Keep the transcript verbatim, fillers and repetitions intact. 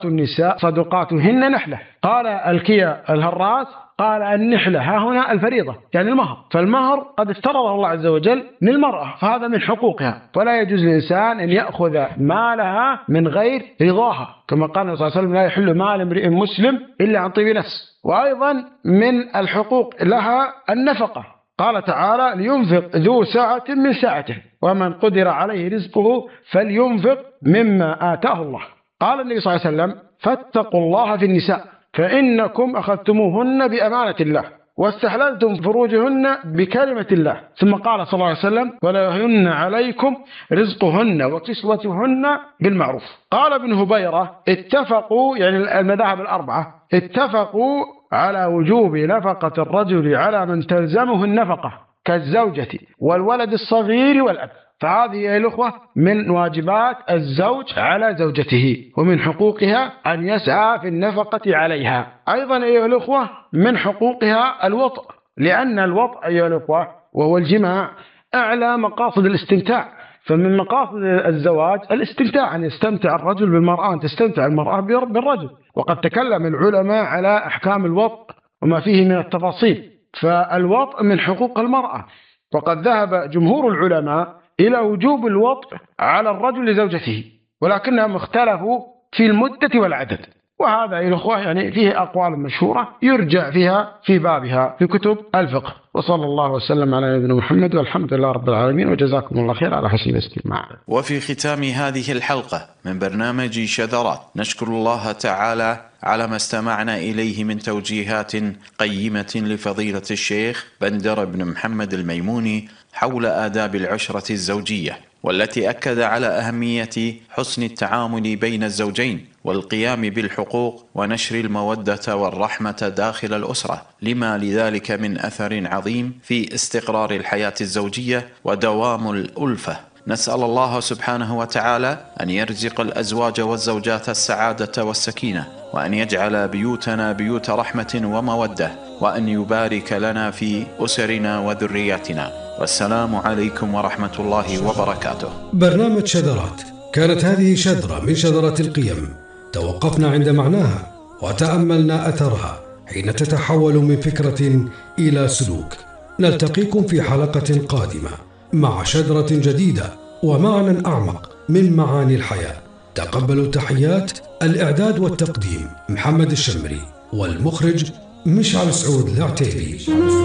النساء صدقاتهن نحلة. قال الكيا الهراس قال النحلة ها هنا الفريضة يعني المهر، فالمهر قد افترضه الله عز وجل للمرأة، فهذا من حقوقها، ولا يجوز للإنسان أن يأخذ مالها من غير رضاها، كما قال النبي صلى الله عليه وسلم لا يحل مال امرئ مسلم إلا عن طيب نفس. وأيضا من الحقوق لها النفقة، قال تعالى لينفق ذو سعة من سعته ومن قدر عليه رزقه فلينفق مما آتاه الله. قال النبي صلى الله عليه وسلم فاتقوا الله في النساء فإنكم أخذتموهن بأمانة الله واستحللتم فروجهن بكلمة الله. ثم قال صلى الله عليه وسلم ولا يهن عليكم رزقهن وكسوتهن بالمعروف. قال ابن هبيرة اتفقوا يعني المذاهب الأربعة اتفقوا على وجوب نفقة الرجل على من تلزمه النفقة كالزوجة والولد الصغير والأب. فهذه يا الأخوة من واجبات الزوج على زوجته ومن حقوقها أن يسعى في النفقة عليها. أيضا أيها الأخوة من حقوقها الوطء، لأن الوطء أيها الأخوة وهو الجماع أعلى مقاصد الاستمتاع، فمن مقاصد الزواج الاستمتاع، أن يستمتع الرجل بالمرأة، أن تستمتع المرأة بالرجل. وقد تكلم العلماء على أحكام الوطء وما فيه من التفاصيل. فالوطء من حقوق المرأة، وقد ذهب جمهور العلماء إلى وجوب الوطء على الرجل لزوجته، ولكنهم اختلفوا في المدة والعدد، وهذا يا الأخوة يعني فيه أقوال مشهورة يرجع فيها في بابها في كتب الفقه. وصلى الله وسلم على نبينا محمد والحمد لله رب العالمين، وجزاكم الله خير على حسن الاستماع. وفي ختام هذه الحلقة من برنامج شذرات نشكر الله تعالى على ما استمعنا إليه من توجيهات قيمة لفضيلة الشيخ بندر بن محمد الميموني حول آداب العشرة الزوجية، والتي أكد على أهمية حسن التعامل بين الزوجين والقيام بالحقوق ونشر المودة والرحمة داخل الأسرة، لما لذلك من أثر عظيم في استقرار الحياة الزوجية ودوام الألفة. نسأل الله سبحانه وتعالى أن يرزق الأزواج والزوجات السعادة والسكينة، وأن يجعل بيوتنا بيوت رحمة ومودة، وأن يبارك لنا في أسرنا وذرياتنا. والسلام عليكم ورحمة الله وبركاته. برنامج شذرات، كانت هذه شذرة من شذرات القيم توقفنا عند معناها وتأملنا أثرها حين تتحول من فكرة إلى سلوك. نلتقيكم في حلقة قادمة مع شذرة جديدة ومعنى أعمق من معاني الحياة. تقبلوا تحيات الإعداد والتقديم محمد الشمري، والمخرج مشعل سعود العتيبي.